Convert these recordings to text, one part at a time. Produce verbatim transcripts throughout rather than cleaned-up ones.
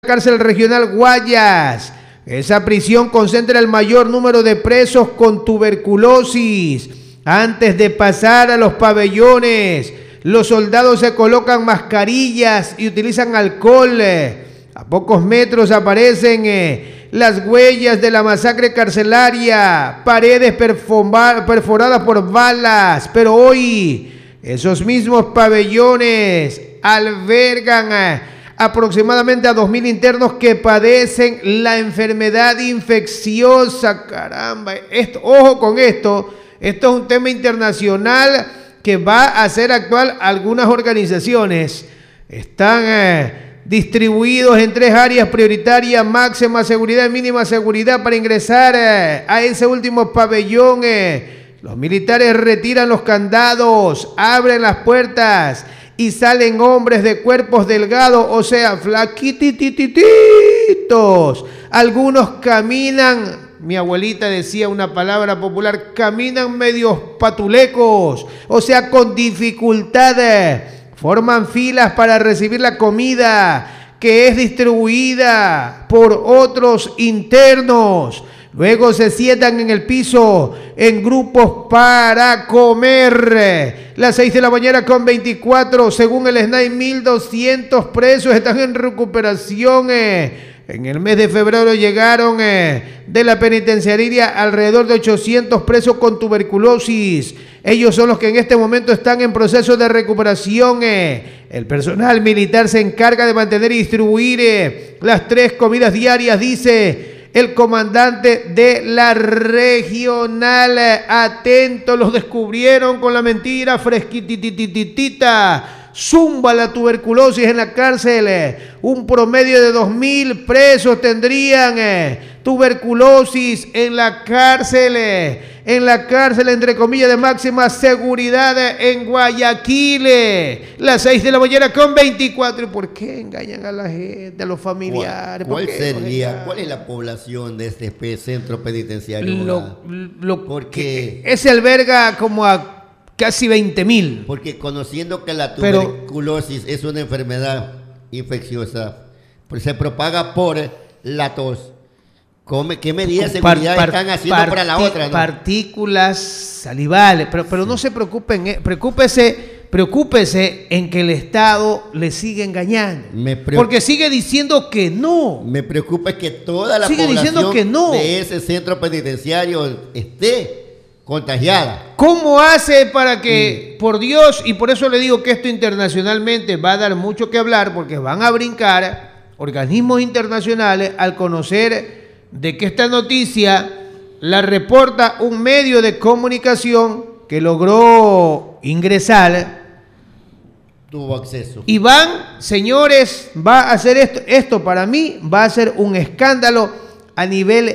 Cárcel regional Guayas. Esa prisión concentra el mayor número de presos con tuberculosis. Antes de pasar a los pabellones, los soldados se colocan mascarillas y utilizan alcohol. A pocos metros aparecen eh, las huellas de la masacre carcelaria, paredes perforadas por balas, pero hoy esos mismos pabellones albergan eh, aproximadamente a dos mil internos que padecen la enfermedad infecciosa. Caramba, esto, ojo con esto, esto es un tema internacional que va a hacer actual algunas organizaciones. Están eh, distribuidos en tres áreas prioritarias: máxima seguridad y mínima seguridad. Para ingresar eh, a ese último pabellón, eh, los militares retiran los candados, abren las puertas y salen hombres de cuerpos delgados, o sea, flaquititititos. Algunos caminan, mi abuelita decía una palabra popular, caminan medios patulecos, o sea, con dificultades. Forman filas para recibir la comida que es distribuida por otros internos. Luego se sientan en el piso en grupos para comer. Las seis de la mañana con veinticuatro, según el S N A I, mil doscientos presos están en recuperación. En el mes de febrero llegaron de la penitenciaría alrededor de ochocientos presos con tuberculosis. Ellos son los que en este momento están en proceso de recuperación. El personal militar se encarga de mantener y distribuir las tres comidas diarias, dice el comandante de la regional. Atento, los descubrieron con la mentira fresquitititita. Zumba la tuberculosis en la cárcel. Un promedio de dos mil presos tendrían tuberculosis en la cárcel. En la cárcel, entre comillas, de máxima seguridad en Guayaquil. Las seis de la mañana con veinticuatro. ¿Y por qué engañan a la gente, a los familiares? ¿Cuál, cuál sería, cuál es la población de este centro penitenciario? Lo, lo, porque ese alberga como a casi veinte mil. Porque conociendo que la tuberculosis Pero, es una enfermedad infecciosa, pues se propaga por la tos. ¿Qué medidas de seguridad par, par, están haciendo parti, para la otra? ¿no? Partículas salivales, pero, pero sí. no se preocupen, eh, preocúpese, preocúpese en que el Estado le sigue engañando, porque sigue diciendo que no. Me preocupa que toda la sigue población que no. de ese centro penitenciario esté contagiada. ¿Cómo hace para que, sí. por Dios, y por eso le digo que esto internacionalmente va a dar mucho que hablar, porque van a brincar organismos internacionales al conocer de que esta noticia la reporta un medio de comunicación que logró ingresar, tuvo acceso. Y van, señores, va a hacer esto, esto para mí va a ser un escándalo a nivel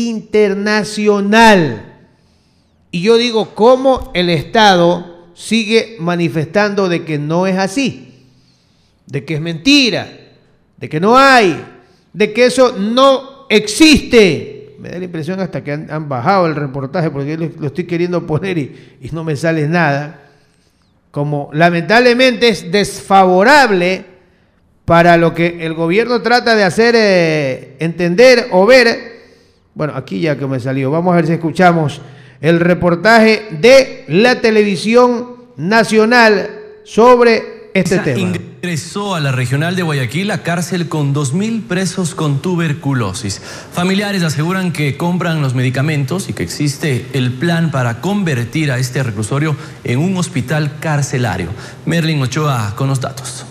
internacional. Y yo digo, ¿cómo el Estado sigue manifestando de que no es así? De que es mentira, de que no hay, de que eso no existe. Me da la impresión hasta que han, han bajado el reportaje, porque lo, lo estoy queriendo poner y, y no me sale nada. Como lamentablemente es desfavorable para lo que el gobierno trata de hacer eh, entender o ver. Bueno, aquí ya que me salió, vamos a ver si escuchamos el reportaje de la televisión nacional sobre este tema. Ingresó a la regional de Guayaquil la cárcel con dos mil presos con tuberculosis. Familiares aseguran que compran los medicamentos y que existe el plan para convertir a este reclusorio en un hospital carcelario. Merlin Ochoa con los datos.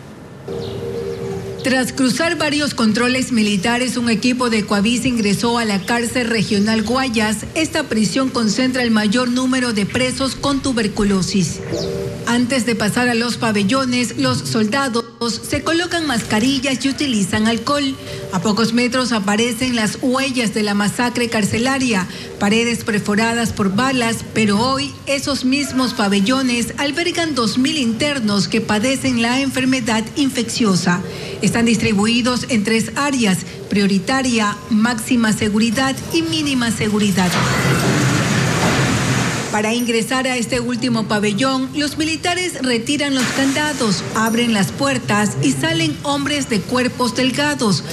Tras cruzar varios controles militares, un equipo de Coavisa ingresó a la cárcel regional Guayas. Esta prisión concentra el mayor número de presos con tuberculosis. Antes de pasar a los pabellones, los soldados se colocan mascarillas y utilizan alcohol. A pocos metros aparecen las huellas de la masacre carcelaria, paredes perforadas por balas, pero hoy esos mismos pabellones albergan dos mil internos que padecen la enfermedad infecciosa. Están distribuidos en tres áreas: prioritaria, máxima seguridad y mínima seguridad. Para ingresar a este último pabellón, los militares retiran los candados, abren las puertas y salen hombres de cuerpos delgados,